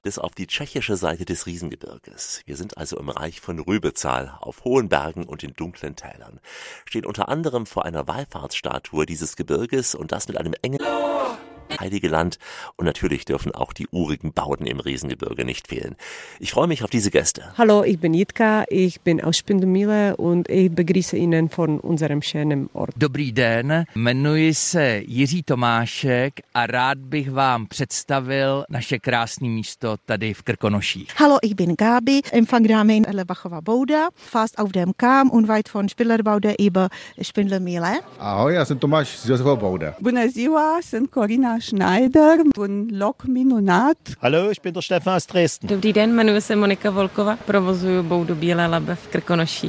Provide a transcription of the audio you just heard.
bis auf die tschechische Seite des Riesengebirges. Wir sind also im Reich von Rübezahl, auf hohen Bergen und in dunklen Tälern. Stehen unter anderem vor einer Wallfahrtsstatue dieses Gebirges und das mit einem engen Heilige Land, und natürlich dürfen auch die urigen Bauten im Riesengebirge nicht fehlen. Ich freue mich auf diese Gäste. Hallo, ich bin Jitka, ich bin aus Spindemile und ich begrüße Ihnen von unserem schönen Ort. Dobrý den, jmenuji se Jiří Tomášek a rád bych vám představil naše krásné místo tady v Krkonoších. Hallo, ich bin Gabi, Empfangname in Lebachova Bouda, fast auf dem Kam und weit von Spindlerboude über Spindlemile. Ahoj, já jsem Tomáš z Josefova Bouda. Bună ziua, sunt Corina Schneider von Loc Minunat. Hallo, ich bin der Stefan aus Dresden. Dobrý den, jmenuji se Monika Volkova, provozuju boudu Bílé Labe v Krkonoších.